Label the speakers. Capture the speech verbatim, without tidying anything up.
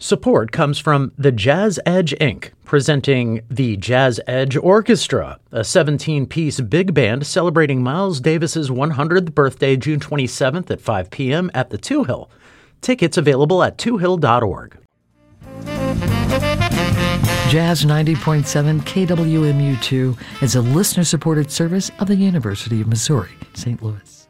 Speaker 1: Support comes from the Jazz Edge, Incorporated, presenting the Jazz Edge Orchestra, a seventeen-piece big band celebrating Miles Davis's one hundredth birthday June twenty-seventh at five p.m. at the Two Hill. Tickets available at two hill dot org.
Speaker 2: Jazz ninety point seven K W M U two is a listener-supported service of the University of Missouri, Saint Louis.